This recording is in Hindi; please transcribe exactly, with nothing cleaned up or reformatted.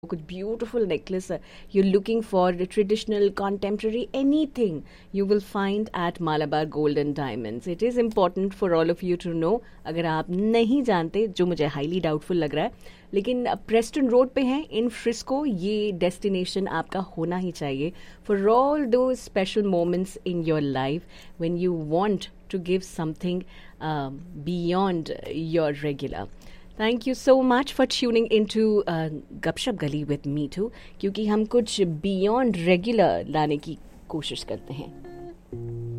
कुछ beautiful necklace you're looking for the traditional, contemporary, anything you will find at Malabar Gold and Diamonds. It is important for all of you to know. अगर आप नहीं जानते, जो मुझे हाईली डाउटफुल लग रहा है, लेकिन प्रेस्टन रोड पे हैं इन फ्रिस्को, ये डेस्टिनेशन आपका होना ही चाहिए फॉर ऑल दो special moments in your life when you want to give something beyond your regular. Thank you so much for tuning in to गपशप गली विद मी टू, क्योंकि हम कुछ बियॉन्ड रेगुलर लाने की कोशिश करते हैं.